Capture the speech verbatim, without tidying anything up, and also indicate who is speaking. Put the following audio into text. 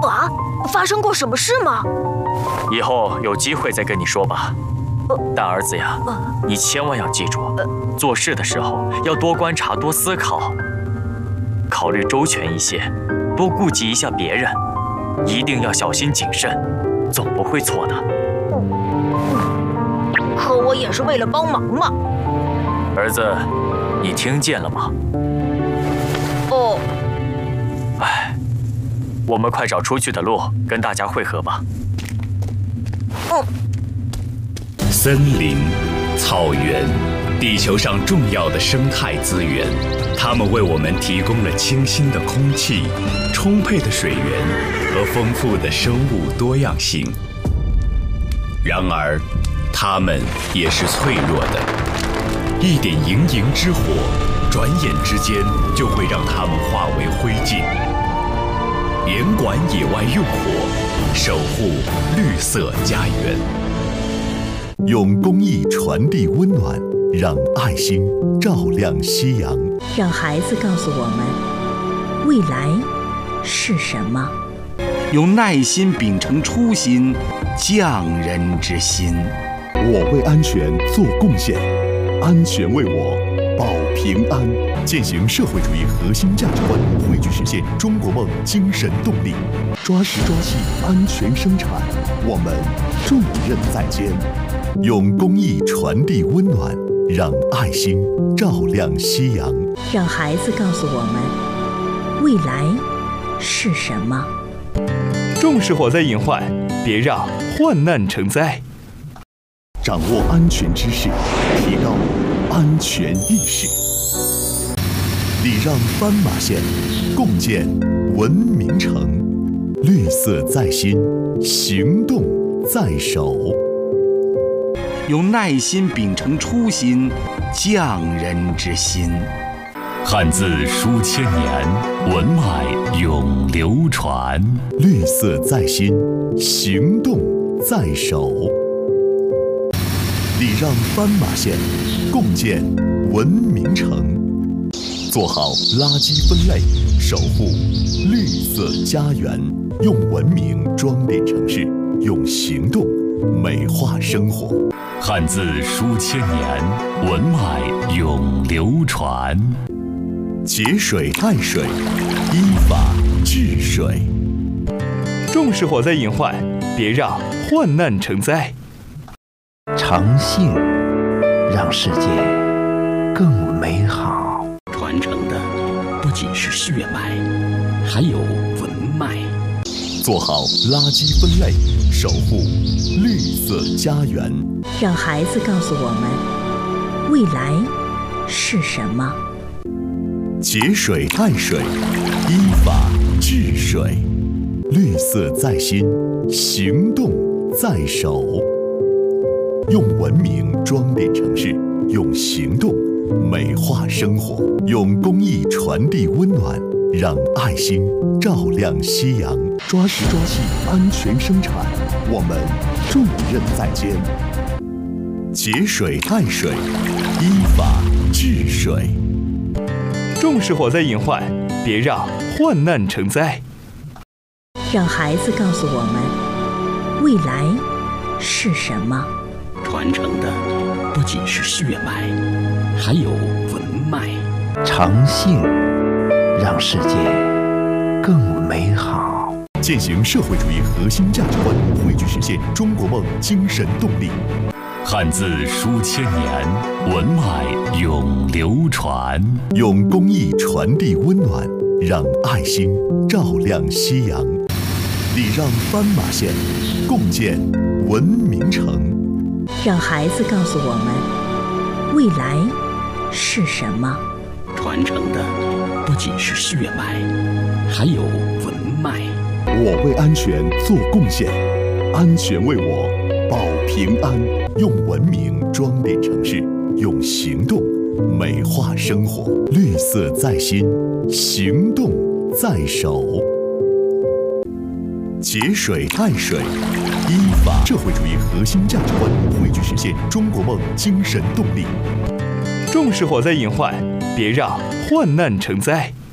Speaker 1: 啊，发生过什么事吗？
Speaker 2: 以后有机会再跟你说吧。但儿子呀，你千万要记住，做事的时候要多观察、多思考，考虑周全一些，多顾及一下别人，一定要小心谨慎，总不会错的。
Speaker 1: 可我也是为了帮忙嘛。
Speaker 2: 儿子，你听见了吗？
Speaker 1: 哦。
Speaker 2: 哎，我们快找出去的路，跟大家汇合吧。
Speaker 1: 嗯。
Speaker 3: 森林、草原，地球上重要的生态资源，它们为我们提供了清新的空气、充沛的水源和丰富的生物多样性。然而，它们也是脆弱的，一点营营之火，转眼之间就会让它们化为灰烬。严管野外用火，守护绿色家园。
Speaker 4: 用公益传递温暖，让爱心照亮夕阳。
Speaker 5: 让孩子告诉我们，未来是什么？
Speaker 6: 用耐心秉承初心，匠人之心。
Speaker 4: 我为安全做贡献，安全为我保平安。践行社会主义核心价值观，汇聚实现中国梦精神动力。抓实抓细，安全生产，我们重任在肩。用公益传递温暖，让爱心照亮夕阳。
Speaker 5: 让孩子告诉我们，未来是什么？
Speaker 7: 重视火灾隐患，别让患难成灾。
Speaker 4: 掌握安全知识，提高安全意识。礼让斑马线，共建文明城。绿色在心，行动在手。
Speaker 6: 用耐心秉承初心，匠人之心。
Speaker 3: 汉字书千年，文脉永流传。
Speaker 4: 绿色在心，行动在手。礼让斑马线，共建文明城。做好垃圾分类，守护绿色家园。用文明装点城市，用行动美化生活。
Speaker 3: 汉字书千年，文脉永流传。
Speaker 4: 节水爱水，依法治水。
Speaker 7: 重视火灾隐患，别让患难成灾。
Speaker 8: 诚信让世界更美好。
Speaker 9: 传承的不仅是血脉，还有文脉。
Speaker 4: 做好垃圾分类，守护绿色家园。
Speaker 5: 让孩子告诉我们，未来是什么？
Speaker 4: 节水爱水，依法治水。绿色在心，行动在手。用文明装点城市，用行动美化生活。用公益传递温暖，让爱心照亮夕阳。抓实抓细，安全生产，我们重任在肩。节水爱水，依法治水。
Speaker 7: 重视火灾隐患，别让患难成灾。
Speaker 5: 让孩子告诉我们，未来是什么？
Speaker 9: 传承的不仅是血脉，还有文脉。
Speaker 8: 诚信让世界更美好。
Speaker 4: 践行社会主义核心价值观，汇聚实现中国梦精神动力。
Speaker 3: 汉字书千年，文脉永流传。
Speaker 4: 用公益传递温暖，让爱心照亮夕阳。礼让斑马线，共建文明城。
Speaker 5: 让孩子告诉我们，未来是什么？
Speaker 9: 传承的不仅是血脉，还有文脉。
Speaker 4: 我为安全做贡献，安全为我保平安。用文明装点城市，用行动美化生活。绿色在心，行动在手。节水爱水，依法社会主义核心价值观，汇聚实现中国梦精神动力。
Speaker 7: 重视火灾隐患，别让患难成灾。